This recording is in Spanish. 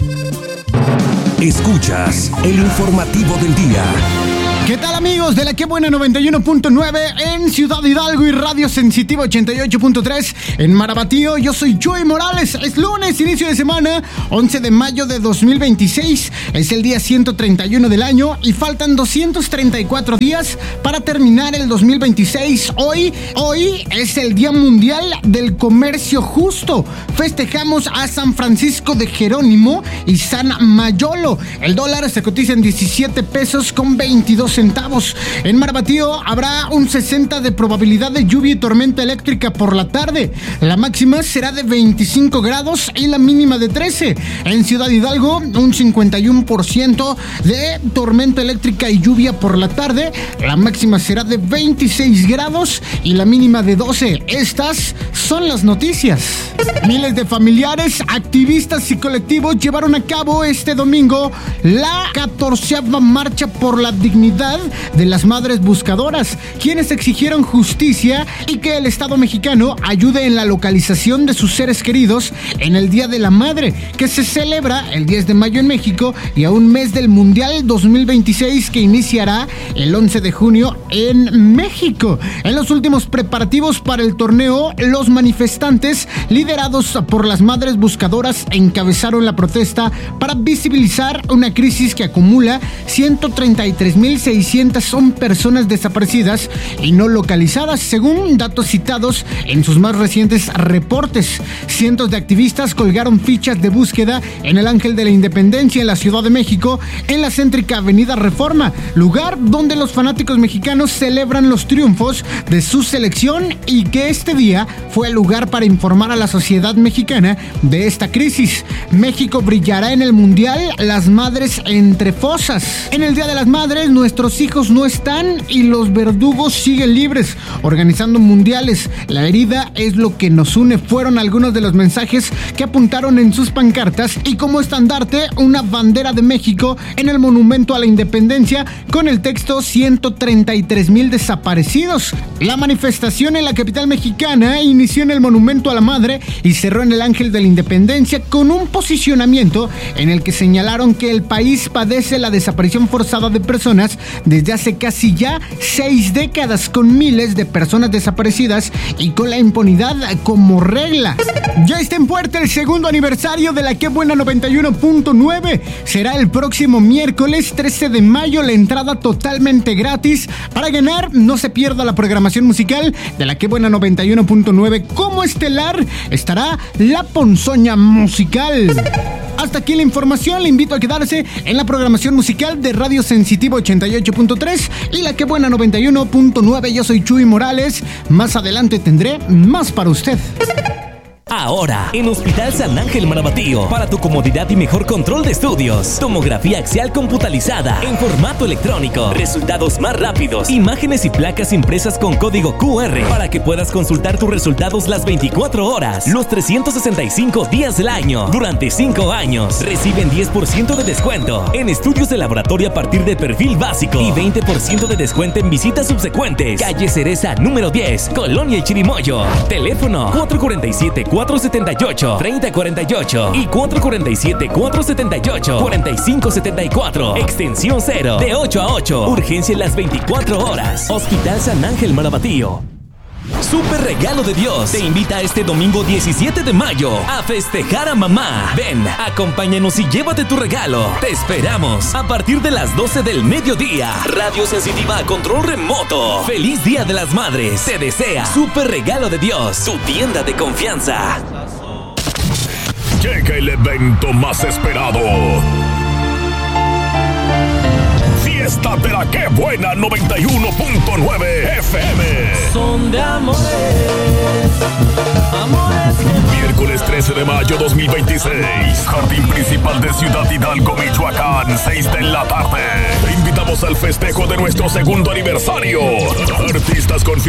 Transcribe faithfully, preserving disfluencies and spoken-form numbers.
Escuchas el informativo del día. ¿Qué tal, amigos de la Que Buena noventa y uno punto nueve en Ciudad Hidalgo y Radio Sensitivo ochenta y ocho punto tres en Marabatío? Yo soy Chuy Morales. Es lunes, inicio de semana, once de mayo de dos mil veintiséis. Es el día ciento treinta y uno del año y faltan doscientos treinta y cuatro días para terminar el dos mil veintiséis. Hoy, hoy es el Día Mundial del Comercio Justo. Festejamos a San Francisco de Jerónimo y San Mayolo. El dólar se cotiza en diecisiete pesos con veintidós centavos. En Marabatío habrá un sesenta de probabilidad de lluvia y tormenta eléctrica por la tarde. La máxima será de veinticinco grados y la mínima de trece. En Ciudad Hidalgo, un cincuenta y uno por ciento de tormenta eléctrica y lluvia por la tarde. La máxima será de veintiséis grados y la mínima de doce. Estas son las noticias. Miles de familiares, activistas y colectivos llevaron a cabo este domingo la catorceava marcha por la dignidad de las madres buscadoras, quienes exigieron justicia y que el Estado mexicano ayude en la localización de sus seres queridos en el Día de la Madre, que se celebra el diez de mayo en México y a un mes del Mundial dos mil veintiséis que iniciará el once de junio en México. En los últimos preparativos para el torneo, los manifestantes liderados por las madres buscadoras encabezaron la protesta para visibilizar una crisis que acumula ciento treinta y tres mil seiscientas son personas desaparecidas y no localizadas, según datos citados en sus más recientes reportes. Cientos de activistas colgaron fichas de búsqueda en el Ángel de la Independencia en la Ciudad de México, en la céntrica Avenida Reforma, lugar donde los fanáticos mexicanos celebran los triunfos de su selección y que este día fue el lugar para informar a la sociedad mexicana de esta crisis. México brillará en el Mundial, las madres entre fosas. En el Día de las Madres, nuestros hijos no están y los verdugos siguen libres, organizando mundiales. La herida es lo que nos une, fueron algunos de los mensajes que apuntaron en sus pancartas y como estandarte una bandera de México en el Monumento a la Independencia con el texto ciento treinta y tres mil desaparecidos. La manifestación en la capital mexicana inició en el Monumento a la Madre y cerró en el Ángel de la Independencia con un posicionamiento en el que señalaron que el país padece la desaparición forzada de personas desde hace casi ya seis décadas, con miles de personas desaparecidas y con la impunidad como regla. Ya está en puerta el segundo aniversario de la Que Buena noventa y uno punto nueve. Será el próximo miércoles trece de mayo, la entrada totalmente gratis. Para ganar, no se pierda la programación musical de la Que Buena noventa y uno punto nueve. Como estelar estará La Ponzoña Musical. Hasta aquí la información, le invito a quedarse en la programación musical de Radio Sensitivo ochenta y ocho punto tres y la Que Buena noventa y uno punto nueve. Yo soy Chuy Morales, más adelante tendré más para usted. Ahora, en Hospital San Ángel Marabatío, para tu comodidad y mejor control de estudios, tomografía axial computarizada en formato electrónico, resultados más rápidos, imágenes y placas impresas con código Q R para que puedas consultar tus resultados las veinticuatro horas, los trescientos sesenta y cinco días del año, durante cinco años. Reciben diez por ciento de descuento en estudios de laboratorio a partir de perfil básico y veinte por ciento de descuento en visitas subsecuentes. Calle Cereza número diez, Colonia El Chirimoyo. Teléfono cuatro cuatro siete, cuatro siete ocho, tres cero cuatro ocho y cuatro cuatro siete, cuatro siete ocho, cuatro cinco siete cuatro. Extensión cero, de ocho a ocho. Urgencia en las veinticuatro horas. Hospital San Ángel Marabatío. Super Regalo de Dios te invita este domingo diecisiete de mayo a festejar a mamá. Ven, acompáñanos y llévate tu regalo. Te esperamos a partir de las doce del mediodía. Radio Sensitiva a control remoto. Feliz Día de las Madres. Te desea Super Regalo de Dios, tu tienda de confianza. Llega el evento más esperado. Fiesta de la Que Buena noventa y uno punto nueve F M. Son de amores, amores que... Miércoles trece de mayo dos mil veintiséis. Jardín Principal de Ciudad Hidalgo, Michoacán, seis de la tarde. Te invitamos al festejo de nuestro segundo aniversario. Artistas confirmados.